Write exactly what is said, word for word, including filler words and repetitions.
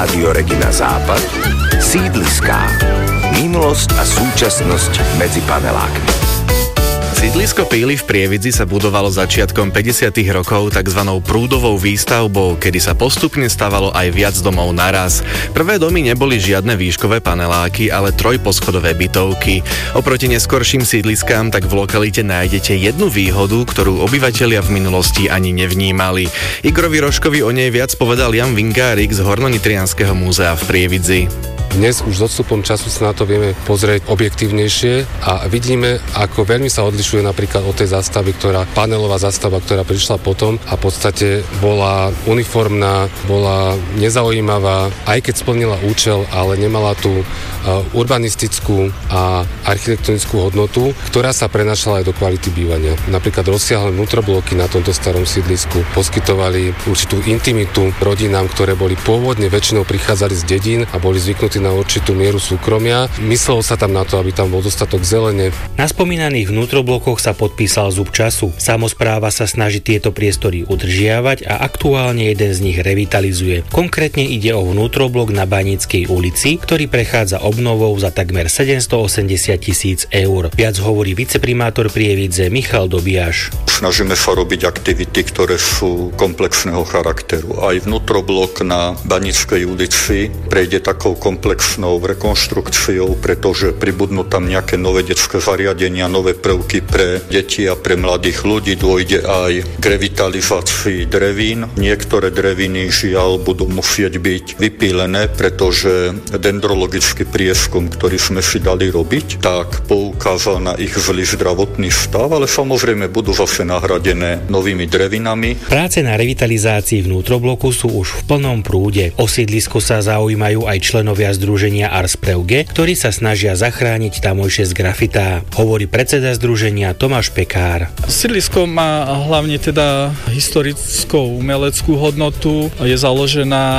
Rádio Regina Západ, Sídliská. Minulosť a súčasnosť medzi panelákmi. Sídlisko Píly v Prievidzi sa budovalo začiatkom päťdesiatych rokov takzvanou prúdovou výstavbou, kedy sa postupne stavalo aj viac domov naraz. Prvé domy neboli žiadne výškové paneláky, ale trojposchodové bytovky. Oproti neskorším sídliskám tak v lokalite nájdete jednu výhodu, ktorú obyvatelia v minulosti ani nevnímali. Igorovi Rožkovi o nej viac povedal Jan Vingárik z Hornonitrianskeho múzea v Prievidzi. Dnes už s odstupom času sa na to vieme pozrieť objektívnejšie a vidíme, ako veľmi sa odlišuje napríklad od tej zástavby, ktorá, panelová zástavba, ktorá prišla potom a v podstate bola uniformná, bola nezaujímavá, aj keď splnila účel, ale nemala tú urbanistickú a architektonickú hodnotu, ktorá sa prenášala aj do kvality bývania. Napríklad rozsiahle vnútrobloky na tomto starom sídlisku poskytovali určitú intimitu rodinám, ktoré boli pôvodne väčšinou prichádzali z dedín a boli zvyknutí na určitú mieru súkromia. Myslelo sa tam na to, aby tam bol dostatok zelene. Na spomínaných vnútroblokoch sa podpísal zub času. Samospráva sa snaží tieto priestory udržiavať a aktuálne jeden z nich revitalizuje. Konkrétne ide o vnútroblok na Baníckej ulici, ktorý prechádza obnovou za takmer sedemstoosemdesiat tisíc eur. Viac hovorí viceprimátor Prievidze Michal Dobiaš. Snažíme sa robiť aktivity, ktoré sú komplexného charakteru. Aj vnútroblok na Baníckej ulici prejde takou komplexnou rekonštrukciou, pretože pribudnú tam nejaké nové detské zariadenia, nové prvky pre deti a pre mladých ľudí. Dôjde aj k revitalizácii drevín. Niektoré dreviny žiaľ budú musieť byť vypílené, pretože dendrologický prieskum, ktorý sme si dali robiť, tak poukázal na ich zlý zdravotný stav, ale samozrejme budú zase nahradené novými drevinami. Práce na revitalizácii vnútrobloku sú už v plnom prúde. O sídlisko sa zaujímajú aj členovia združenia Ars Preuge, ktorí sa snažia zachrániť tamojšie z grafitá. Hovorí predseda združenia Tomáš Pekár. Sídlisko má hlavne teda historickú umeleckú hodnotu, je založená